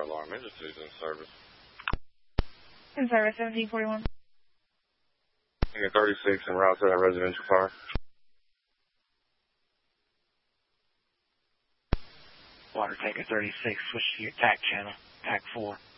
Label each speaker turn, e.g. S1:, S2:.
S1: fire alarm. Agency's in service.
S2: In service, 1741.
S1: 36 en route to that residential fire.
S3: Water tanker 36, switch to your TAC channel, TAC 4.